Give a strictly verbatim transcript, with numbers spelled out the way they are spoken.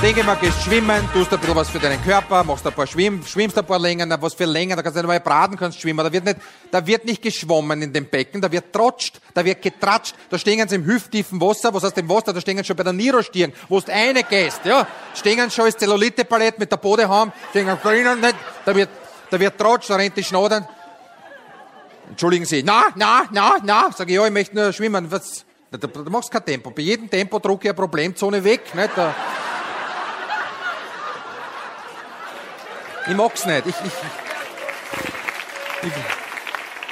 denke mal, gehst schwimmen, tust ein bisschen was für deinen Körper, machst ein paar Schwimm, schwimmst ein paar länger, na, was für länger, da kannst du nicht mal braten, kannst schwimmen. Da wird nicht, da wird nicht geschwommen in dem Becken, da wird trotscht, da wird getratscht, da stehen sie im hüfttiefen Wasser, was heißt im Wasser, da stehen sie schon bei der Nirostirn, wo du eine gehst, ja, stehen schon als Zellulite-Palett mit der Bodehaum, stehen drinnen nicht, da wird, da wird trotscht, da rennt die Schnaudern. Entschuldigen Sie, na, na, na, na, sag ich, ja, ich möchte nur schwimmen, was, da, da, da machst du kein Tempo, bei jedem Tempo drucke ich eine Problemzone weg, nicht, da, ich mag's nicht. Ich, ich, ich,